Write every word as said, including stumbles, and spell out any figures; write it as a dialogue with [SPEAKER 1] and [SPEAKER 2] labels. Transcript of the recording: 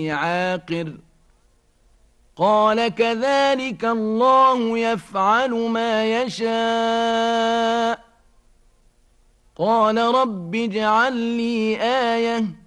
[SPEAKER 1] عاقر قال كذلك الله يفعل ما يشاء قال رب اجعل لي آية